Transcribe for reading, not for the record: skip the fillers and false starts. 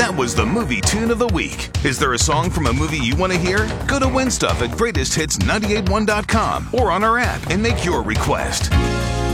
That was the movie tune of the week. Is there a song from a movie you want to hear? Go to WinStuff at GreatestHits981.com or on our app and make your request.